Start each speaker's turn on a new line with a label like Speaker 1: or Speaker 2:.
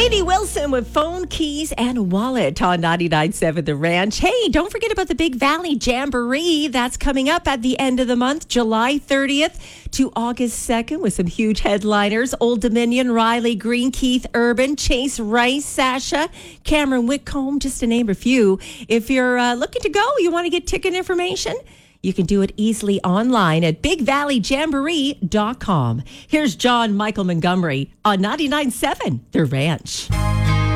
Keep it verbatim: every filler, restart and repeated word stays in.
Speaker 1: Katie Wilson with Phone, Keys, and Wallet on ninety-nine point seven The Ranch. Hey, don't forget about the Big Valley Jamboree. That's coming up at the end of the month, July thirtieth to August second, with some huge headliners. Old Dominion, Riley Green, Keith Urban, Chase Rice, Sasha, Cameron Whitcomb, just to name a few. If you're uh, looking to go, you want to get ticket information, you can do it easily online at big valley jamboree dot com. Here's John Michael Montgomery on ninety-nine point seven The Ranch.